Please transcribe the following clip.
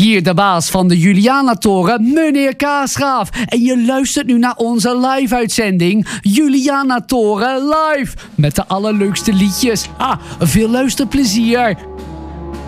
hier de baas van de Juliana-toren, meneer Kaasgraaf. En je luistert nu naar onze live-uitzending Juliana-toren live. Met de allerleukste liedjes. Veel luisterplezier.